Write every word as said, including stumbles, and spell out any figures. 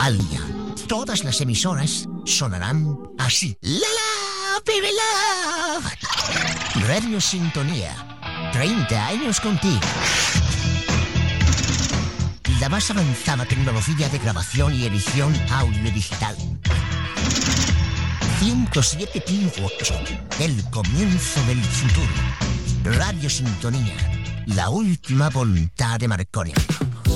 al día. Todas las emisoras sonarán así. ¡La la, baby love! Radio Sintonía. treinta años contigo. La más avanzada tecnología de grabación y edición audio digital. ciento siete punto ocho. El comienzo del futuro. Radio Sintonía. La última voluntad de Marconi.